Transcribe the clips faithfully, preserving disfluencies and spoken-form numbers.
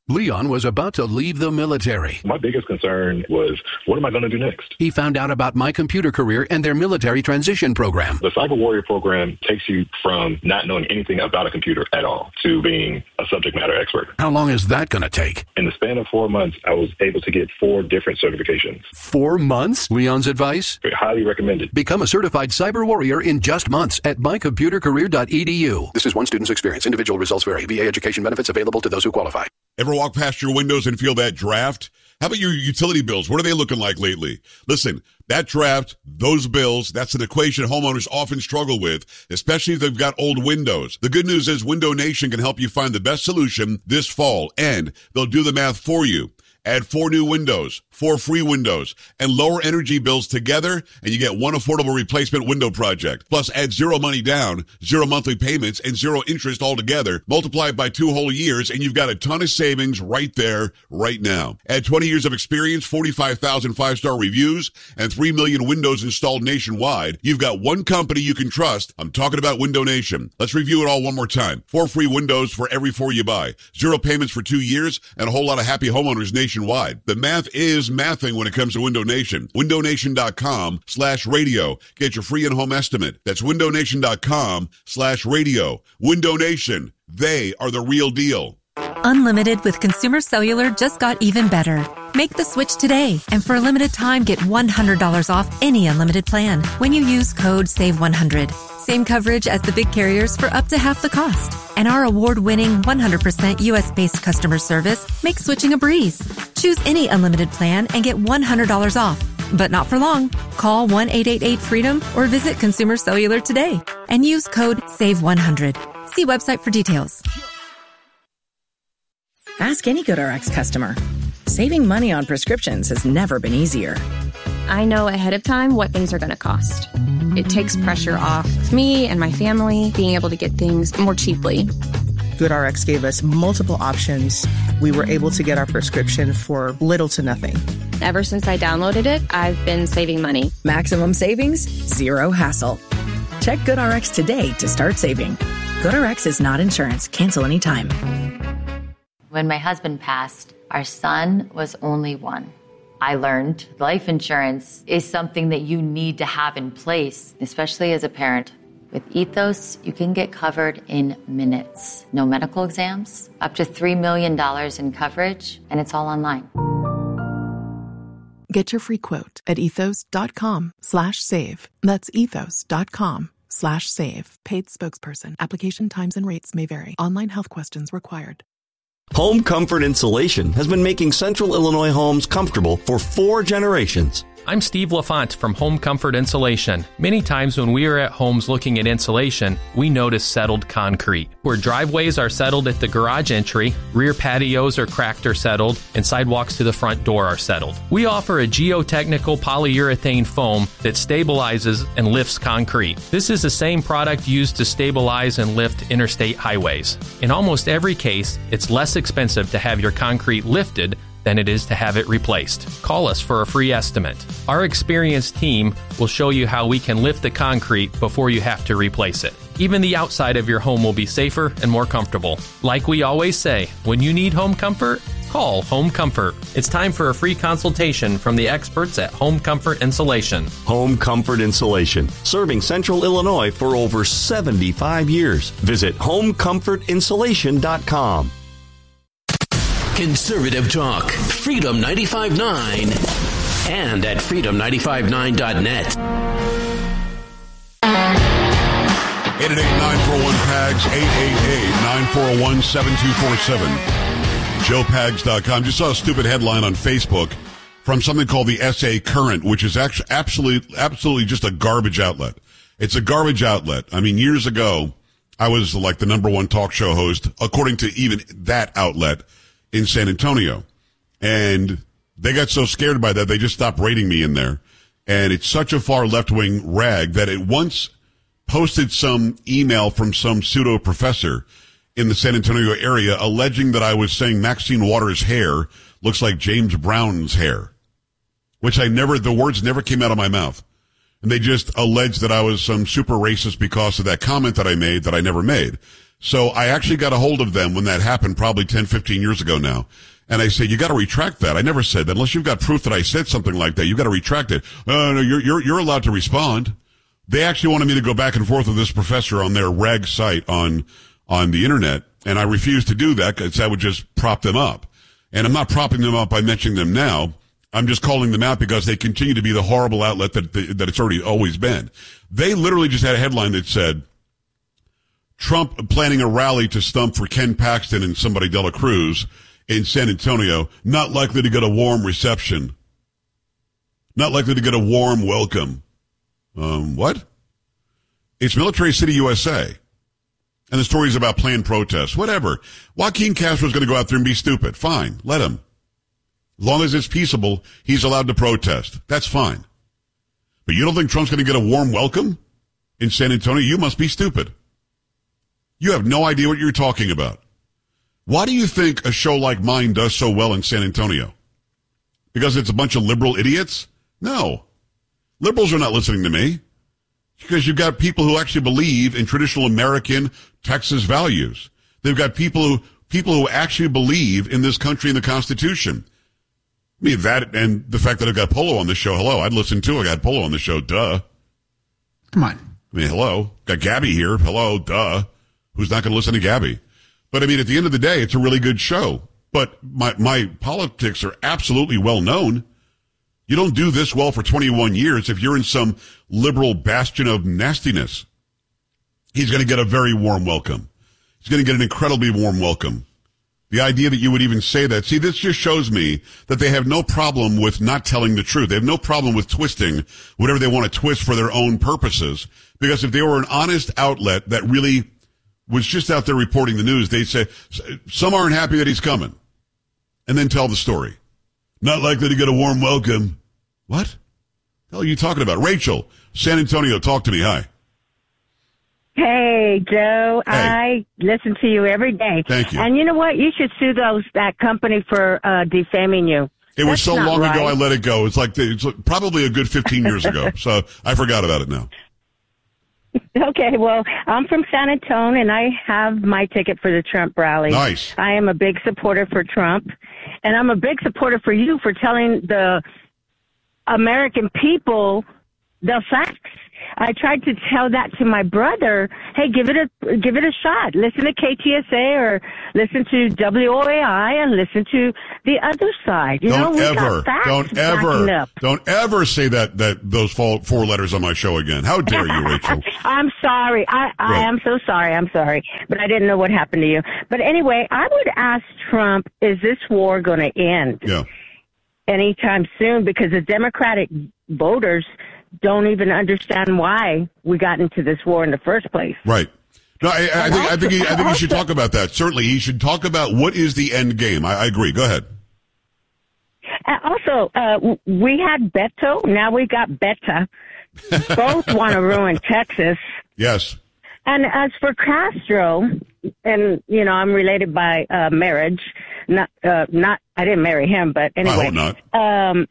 Leon was about to leave the military. My biggest concern was, what am I going to do next? He found out about My Computer Career and their military transition program. The Cyber Warrior program takes you from not knowing anything about a computer at all to being a subject matter expert. How long is that going to take? In the span of four months, I was able to get four different certifications. Four months? Leon's advice? Highly recommended. Become a certified cyber warrior in just months at my computer career dot e d u. This is one student's experience. Individual results vary. V A education benefits available to those who qualify. Ever walk past your windows and feel that draft? How about your utility bills? What are they looking like lately? Listen, that draft, those bills, that's an equation homeowners often struggle with, especially if they've got old windows. The good news is Window Nation can help you find the best solution this fall, and they'll do the math for you. Add four new windows, four free windows, and lower energy bills together, and you get one affordable replacement window project. Plus, add zero money down, zero monthly payments, and zero interest altogether. Multiply it by two whole years, and you've got a ton of savings right there, right now. Add twenty years of experience, forty-five thousand five-star reviews, and three million windows installed nationwide. You've got one company you can trust. I'm talking about Window Nation. Let's review it all one more time. Four free windows for every four you buy. Zero payments for two years, and a whole lot of happy homeowners nationwide. Nationwide. The math is mathing when it comes to Window Nation. window nation dot com slash radio. Get your free in-home estimate. That's window nation dot com slash radio. Window Nation. They are the real deal. Unlimited with Consumer Cellular just got even better. Make the switch today, and for a limited time, get one hundred dollars off any unlimited plan when you use code save one hundred. Same coverage as the big carriers for up to half the cost. And our award-winning one hundred percent U S-based customer service makes switching a breeze. Choose any unlimited plan and get one hundred dollars off. But not for long. Call one eight eight eight freedom or visit Consumer Cellular today and use code save one hundred. See website for details. Ask any GoodRx customer. Saving money on prescriptions has never been easier. I know ahead of time what things are going to cost. It takes pressure off me and my family being able to get things more cheaply. GoodRx gave us multiple options. We were able to get our prescription for little to nothing. Ever since I downloaded it, I've been saving money. Maximum savings, zero hassle. Check GoodRx today to start saving. GoodRx is not insurance. Cancel anytime. When my husband passed, our son was only one. I learned life insurance is something that you need to have in place, especially as a parent. With Ethos, you can get covered in minutes. No medical exams, up to three million dollars in coverage, and it's all online. Get your free quote at ethos.com slash save. That's ethos.com slash save. Paid spokesperson. Application times and rates may vary. Online health questions required. Home Comfort Insulation has been making Central Illinois homes comfortable for four generations. I'm Steve LaFont from Home Comfort Insulation. Many times when we are at homes looking at insulation, we notice settled concrete. Where driveways are settled at the garage entry, rear patios are cracked or settled, and sidewalks to the front door are settled. We offer a geotechnical polyurethane foam that stabilizes and lifts concrete. This is the same product used to stabilize and lift interstate highways. In almost every case, it's less expensive to have your concrete lifted than it is to have it replaced. Call us for a free estimate. Our experienced team will show you how we can lift the concrete before you have to replace it. Even the outside of your home will be safer and more comfortable. Like we always say, when you need home comfort, call Home Comfort. It's time for a free consultation from the experts at Home Comfort Insulation. Home Comfort Insulation, serving Central Illinois for over seventy-five years. Visit home comfort insulation dot com. Conservative Talk, Freedom ninety-five point nine, and at freedom nine five nine dot net. eight eight eight, nine four one, P A G S, eight eight eight, nine four one, seven two four seven, joe pags dot com. Just saw a stupid headline on Facebook from something called the S A Current, which is actually absolutely, absolutely just a garbage outlet. It's a garbage outlet. I mean, years ago, I was like the number one talk show host, according to even that outlet, in San Antonio. And they got so scared by that, they just stopped rating me in there. And it's such a far left-wing rag that it once posted some email from some pseudo professor in the San Antonio area alleging that I was saying Maxine Waters' hair looks like James Brown's hair, which I never, the words never came out of my mouth. And they just alleged that I was some super racist because of that comment that I made that I never made. So I actually got a hold of them when that happened probably ten, fifteen years ago now. And I said, you got to retract that. I never said that. Unless you've got proof that I said something like that, you got to retract it. No, no, you're, you're, you're allowed to respond. They actually wanted me to go back and forth with this professor on their rag site on, on the internet. And I refused to do that because that would just prop them up. And I'm not propping them up by mentioning them now. I'm just calling them out because they continue to be the horrible outlet that, that it's already always been. They literally just had a headline that said, Trump planning a rally to stump for Ken Paxton and somebody De La Cruz in San Antonio, not likely to get a warm reception. Not likely to get a warm welcome. Um, what? It's Military City, U S A. And the story is about planned protests. Whatever. Joaquin Castro's going to go out there and be stupid. Fine. Let him. As long as it's peaceable, he's allowed to protest. That's fine. But you don't think Trump's going to get a warm welcome in San Antonio? You must be stupid. You have no idea what you're talking about. Why do you think a show like mine does so well in San Antonio? Because it's a bunch of liberal idiots? No. Liberals are not listening to me. Because you've got people who actually believe in traditional American Texas values. They've got people who, people who actually believe in this country and the Constitution. I mean, that and the fact that I've got Polo on the show. Hello, I'd listen too. I got Polo on the show. Duh. Come on. I mean, hello. Got Gabby here. Hello. Duh. Who's not going to listen to Gabby? But I mean, at the end of the day, it's a really good show. But my, my politics are absolutely well known. You don't do this well for twenty-one years if you're in some liberal bastion of nastiness. He's going to get a very warm welcome. He's going to get an incredibly warm welcome. The idea that you would even say that, see, this just shows me that they have no problem with not telling the truth. They have no problem with twisting whatever they want to twist for their own purposes. Because if they were an honest outlet that really was just out there reporting the news, they'd say, some aren't happy that he's coming. And then tell the story. Not likely to get a warm welcome. What? The hell are you talking about? Rachel, San Antonio, talk to me. Hi. Hey, Joe. Hey. I listen to you every day. Thank you. And you know what? You should sue those that company for uh, defaming you. It was That's so long right. ago I let it go. It's like it's probably a good fifteen years ago. So I forgot about it now. Okay, well, I'm from San Antonio, and I have my ticket for the Trump rally. Nice. I am a big supporter for Trump, and I'm a big supporter for you for telling the American people the facts. I tried to tell that to my brother. Hey, give it a give it a shot. Listen to K T S A or listen to W O A I and listen to the other side. You don't know, we ever, got facts don't backing ever, up. don't ever say that that those four, four letters on my show again. How dare you, Rachel? I'm sorry. I, I Right. am so sorry. I'm sorry. But I didn't know what happened to you. But anyway, I would ask Trump, is this war going to end Yeah. anytime soon? Because the Democratic voters don't even understand why we got into this war in the first place. Right. No, I, I And think I also- think he, I think he should also- talk about that. Certainly, he should talk about what is the end game. I, I agree. Go ahead. And also, uh, w- we had Beto. Now we got Beta. Both want to ruin Texas. Yes. And as for Castro, and you know, I'm related by uh, marriage. Not, uh, not. I didn't marry him, but anyway. I hope not. Um,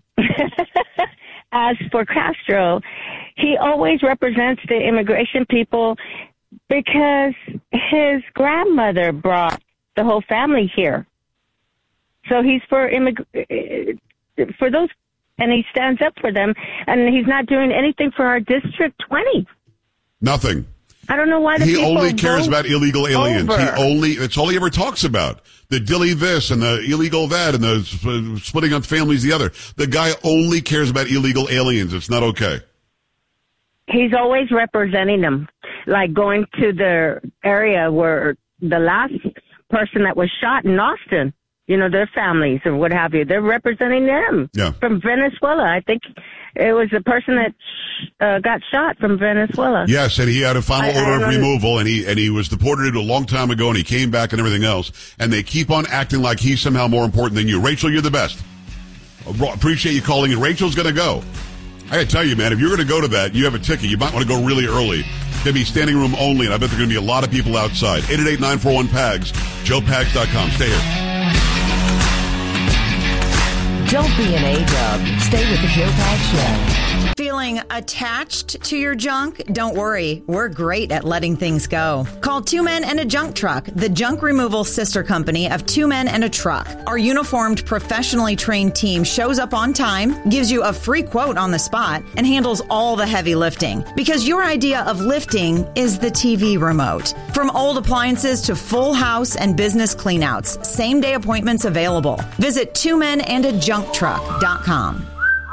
as for Castro, he always represents the immigration people because his grandmother brought the whole family here. So he's for immig- for those, and he stands up for them, and he's not doing anything for our District twenty. Nothing. I don't know why the He people only cares vote about illegal aliens. over. He only, that's all he ever talks about. The dilly this and the illegal that and the sp- splitting up families the other. The guy only cares about illegal aliens. It's not okay. He's always representing them, like going to the area where the last person that was shot in Austin, you know, their families and what have you. They're representing them Yeah. from Venezuela. I think it was the person that uh, got shot from Venezuela. Yes, and he had a final I- I order of don't under- removal, and he and he was deported a long time ago, and he came back and everything else. And they keep on acting like he's somehow more important than you. Rachel, you're the best. I appreciate you calling in. Rachel's going to go. I got to tell you, man, if you're going to go to that, you have a ticket. You might want to go really early. It's going to be standing room only, and I bet there are going to be a lot of people outside. eight eight eight, nine four one, P A G S, joe pags dot com. Stay here. Don't be an A-dub. Stay with the Joe Pags Show. Feeling attached to your junk? Don't worry. We're great at letting things go. Call Two Men and a Junk Truck, the junk removal sister company of Two Men and a Truck. Our uniformed, professionally trained team shows up on time, gives you a free quote on the spot, and handles all the heavy lifting. Because your idea of lifting is the T V remote. From old appliances to full house and business cleanouts, same-day appointments available. Visit two men and a junk truck dot com.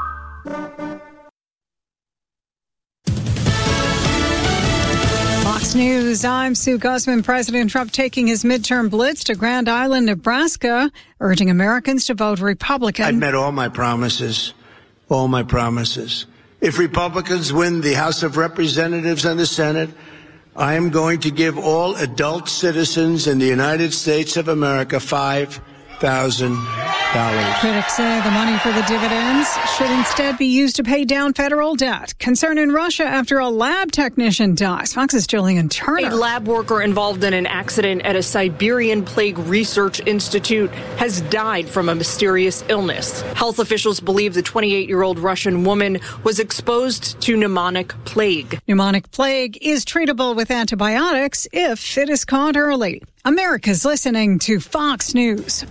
Fox News, I'm Sue Guzman. President Trump taking his midterm blitz to Grand Island, Nebraska, urging Americans to vote Republican. I've met all my promises, all my promises. If Republicans win the House of Representatives and the Senate, I am going to give all adult citizens in the United States of America five thousand dollars. Critics say the money for the dividends should instead be used to pay down federal debt. Concern in Russia after a lab technician dies. Fox's Jillian Turner. A lab worker involved in an accident at a Siberian Plague Research Institute has died from a mysterious illness. Health officials believe the twenty-eight-year-old Russian woman was exposed to pneumonic plague. Pneumonic plague is treatable with antibiotics if it is caught early. America's listening to Fox News.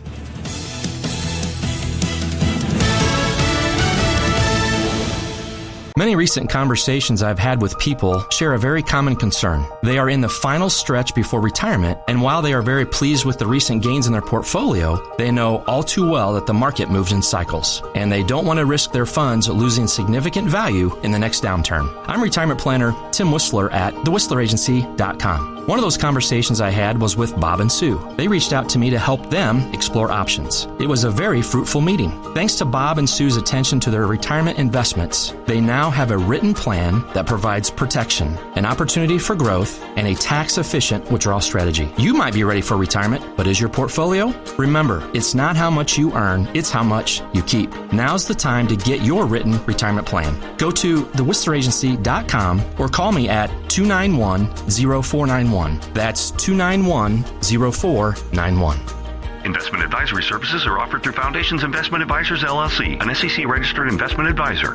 Many recent conversations I've had with people share a very common concern. They are in the final stretch before retirement, and while they are very pleased with the recent gains in their portfolio, they know all too well that the market moves in cycles, and they don't want to risk their funds losing significant value in the next downturn. I'm retirement planner Tim Whistler at the whistler agency dot com. One of those conversations I had was with Bob and Sue. They reached out to me to help them explore options. It was a very fruitful meeting. Thanks to Bob and Sue's attention to their retirement investments, they now have a written plan that provides protection, an opportunity for growth, and a tax-efficient withdrawal strategy. You might be ready for retirement, but is your portfolio? Remember, it's not how much you earn, it's how much you keep. Now's the time to get your written retirement plan. Go to the whistler agency dot com or call me at two nine one, zero four nine one. That's two nine one, zero four nine one. Investment advisory services are offered through Foundations Investment Advisors, L L C, an S E C-registered investment advisor.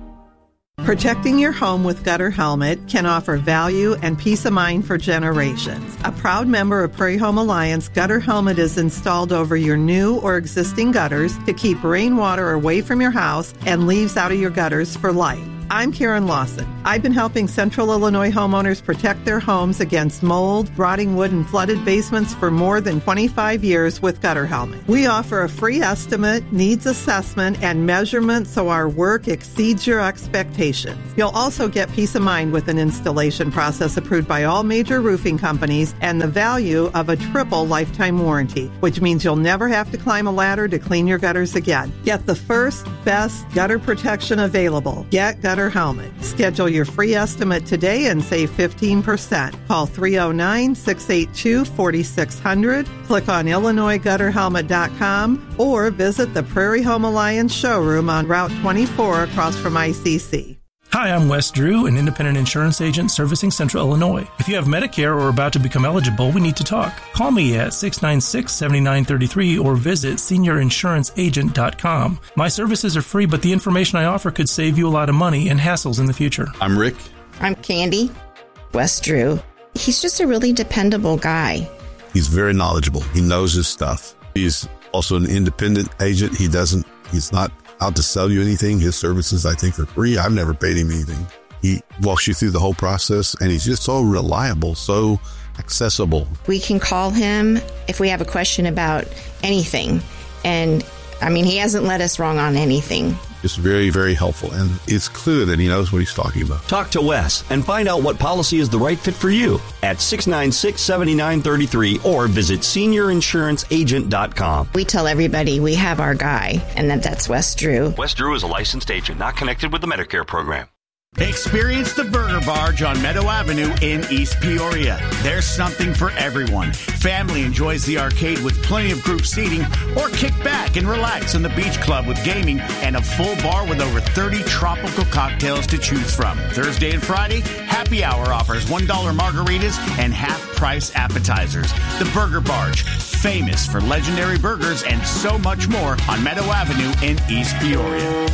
Protecting your home with Gutter Helmet can offer value and peace of mind for generations. A proud member of Prairie Home Alliance, Gutter Helmet is installed over your new or existing gutters to keep rainwater away from your house and leaves out of your gutters for life. I'm Karen Lawson. I've been helping Central Illinois homeowners protect their homes against mold, rotting wood, and flooded basements for more than twenty-five years with Gutter Helmet. We offer a free estimate, needs assessment, and measurement so our work exceeds your expectations. You'll also get peace of mind with an installation process approved by all major roofing companies and the value of a triple lifetime warranty, which means you'll never have to climb a ladder to clean your gutters again. Get the first, best gutter protection available. Get Gutter Helmet. Schedule your free estimate today and save fifteen percent. Call three oh nine, six eight two, four six zero zero, click on Illinois Gutter Helmet dot com, or visit the Prairie Home Alliance showroom on Route twenty-four across from I C C. Hi, I'm Wes Drew, an independent insurance agent servicing Central Illinois. If you have Medicare or are about to become eligible, we need to talk. Call me at six nine six, seven nine three three or visit senior insurance agent dot com. My services are free, but the information I offer could save you a lot of money and hassles in the future. I'm Rick. I'm Candy. Wes Drew. He's just a really dependable guy. He's very knowledgeable. He knows his stuff. He's also an independent agent. He doesn't, he's not out to sell you anything. His services, I think, are free. I've never paid him anything. He walks you through the whole process, and he's just so reliable, so accessible. We can call him if we have a question about anything. And, I mean, he hasn't led us wrong on anything. Just very, very helpful. And it's clear that he knows what he's talking about. Talk to Wes and find out what policy is the right fit for you at six nine six, seven nine three three or visit senior insurance agent dot com. We tell everybody we have our guy, and that that's Wes Drew. Wes Drew is a licensed agent, not connected with the Medicare program. Experience the Burger Barge on Meadow Avenue in East Peoria. There's something for everyone. Family enjoys the arcade with plenty of group seating, or kick back and relax in the beach club with gaming and a full bar with over thirty tropical cocktails to choose from. Thursday and Friday, happy hour offers one dollar margaritas and half-price appetizers. The Burger Barge, famous for legendary burgers and so much more on Meadow Avenue in East Peoria.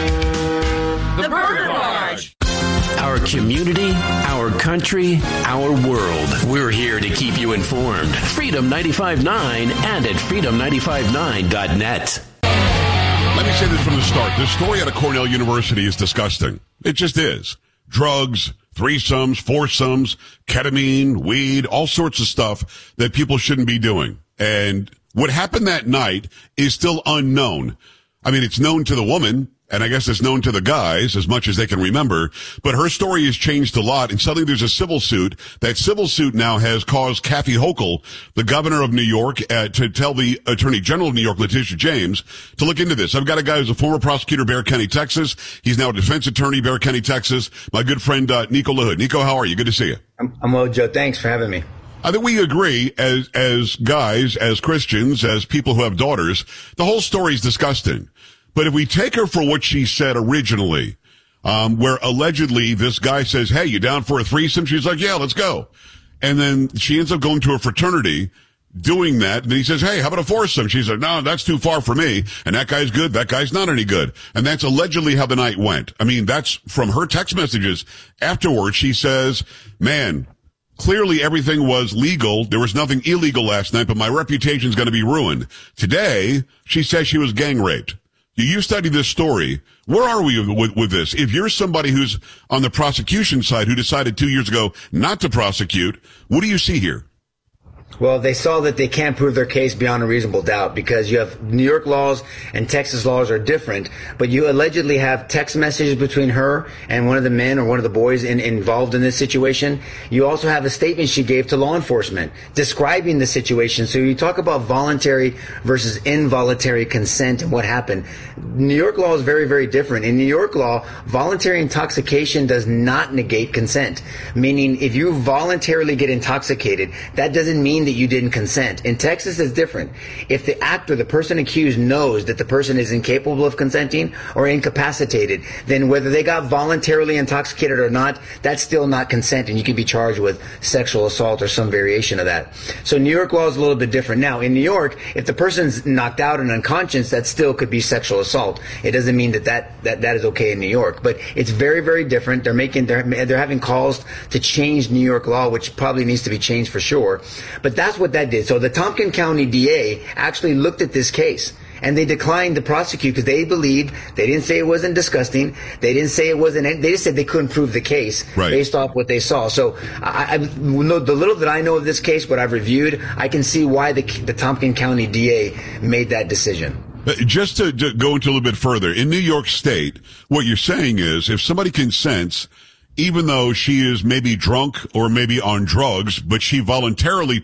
The Burger Barge. Our community, our country, our world. We're here to keep you informed. Freedom ninety-five point nine and at freedom nine five nine dot net. Let me say this from the start. This story out of Cornell University is disgusting. It just is. Drugs, threesomes, foursomes, ketamine, weed, all sorts of stuff that people shouldn't be doing. And what happened that night is still unknown. I mean, it's known to the woman, and I guess it's known to the guys as much as they can remember, but her story has changed a lot, and suddenly there's a civil suit. That civil suit now has caused Kathy Hochul, the governor of New York, uh, to tell the Attorney General of New York, Letitia James, to look into this. I've got a guy who's a former prosecutor, Bexar County, Texas. He's now a defense attorney, Bexar County, Texas. My good friend, uh, Nico LaHood. Nico, how are you? Good to see you. I'm, I'm well, Joe. Thanks for having me. I think we agree as, as guys, as Christians, as people who have daughters, the whole story is disgusting. But if we take her for what she said originally, um, where allegedly this guy says, hey, you down for a threesome? She's like, yeah, let's go. And then she ends up going to a fraternity doing that. And then he says, hey, how about a foursome? She's like, no, that's too far for me. And that guy's good. That guy's not any good. And that's allegedly how the night went. I mean, that's from her text messages. Afterwards, she says, man, clearly everything was legal. There was nothing illegal last night, but my reputation's going to be ruined. Today, she says she was gang raped. You study this story. Where are we with, with this? If you're somebody who's on the prosecution side who decided two years ago not to prosecute, what do you see here? Well, they saw that they can't prove their case beyond a reasonable doubt because you have New York laws and Texas laws are different, but you allegedly have text messages between her and one of the men or one of the boys in, involved in this situation. You also have a statement she gave to law enforcement describing the situation. So you talk about voluntary versus involuntary consent and what happened. New York law is very, very different. In New York law, voluntary intoxication does not negate consent, meaning if you voluntarily get intoxicated, that doesn't mean that you didn't consent. In Texas, it's different. If the actor, the person accused, knows that the person is incapable of consenting or incapacitated, then whether they got voluntarily intoxicated or not, that's still not consent, and you can be charged with sexual assault or some variation of that. So New York law is a little bit different. Now, in New York, if the person's knocked out and unconscious, that still could be sexual assault. It doesn't mean that that, that, that is okay in New York, but it's very, very different. They're making, they're, they're having calls to change New York law, which probably needs to be changed for sure. But that's what that did. So the Tompkins County D A actually looked at this case and they declined to prosecute because they believed, they didn't say it wasn't disgusting. They didn't say it wasn't, they just said they couldn't prove the case right. based off what they saw. So I, I know the little that I know of this case, what I've reviewed, I can see why the, the Tompkins County D A made that decision. Just to, to go into a little bit further, in New York State, what you're saying is if somebody consents, even though she is maybe drunk or maybe on drugs, but she voluntarily